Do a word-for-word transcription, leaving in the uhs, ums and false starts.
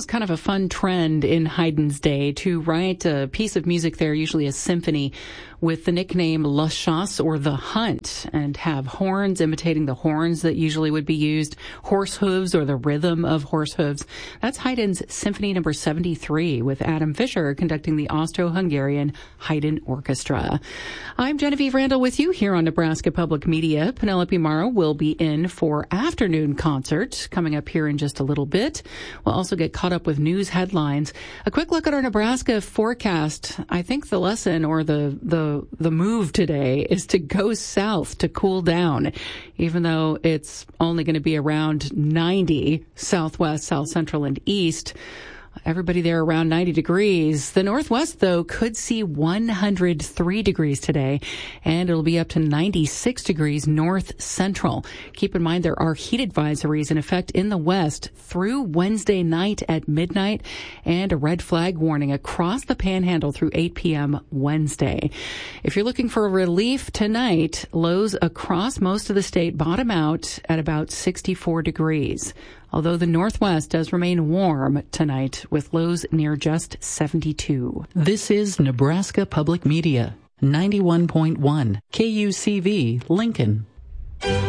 was kind of a fun trend in Haydn's day to write a piece of music there, usually a symphony, with the nickname La Chasse or The Hunt, and have horns imitating the horns that usually would be used, horse hooves or the rhythm of horse hooves. That's Haydn's Symphony Number seventy-three, with Adam Fisher conducting the Austro-Hungarian Haydn Orchestra. I'm Genevieve Randall with you here on Nebraska Public Media. Penelope Morrow will be in for afternoon concert coming up here in just a little bit. We'll also get caught up with news headlines. A quick look at our Nebraska forecast. I think the lesson or the the the move today is to go south to cool down, even though it's only going to be around ninety southwest, south central, and east. Everybody there around ninety degrees. The Northwest, though, could see one hundred three degrees today, and it'll be up to ninety-six degrees north central. Keep in mind there are heat advisories in effect in the West through Wednesday night at midnight, and a red flag warning across the Panhandle through eight p.m. Wednesday. If you're looking for relief tonight, lows across most of the state bottom out at about sixty-four degrees. Although the Northwest does remain warm tonight with lows near just seventy-two. This is Nebraska Public Media, ninety-one point one K U C V, Lincoln.